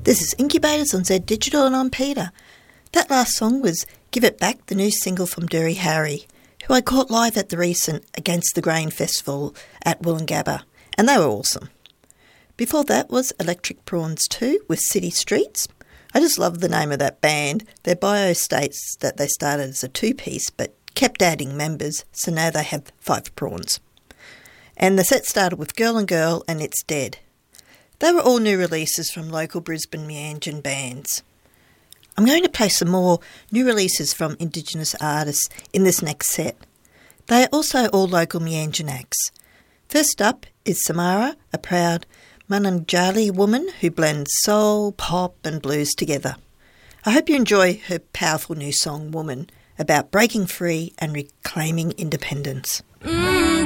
This is Incubators on Z Digital and I'm Peter. That last song was Give It Back, the new single from Derry Harry, who I caught live at the recent Against the Grain Festival at Woolloongabba, and they were awesome. Before that was Electric Prawns 2 with City Streets. I just love the name of that band. Their bio states that they started as a two-piece but kept adding members, so now they have 5 prawns. And the set started with Girl and Girl and It's Dead. They were all new releases from local Brisbane Meanjin bands. I'm going to play some more new releases from Indigenous artists in this next set. They are also all local Meanjin acts. First up is Samara, a proud Mananjali woman who blends soul, pop and blues together. I hope you enjoy her powerful new song, Woman, about breaking free and reclaiming independence.